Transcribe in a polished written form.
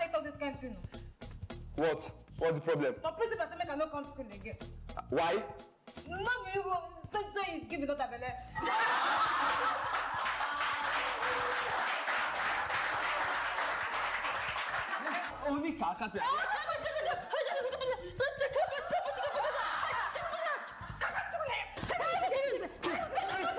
take talk this kind of thing. What? What's the problem? My principal said make I not come to school again. Why? No, you go. So you give it not a belly. Only Kaka said.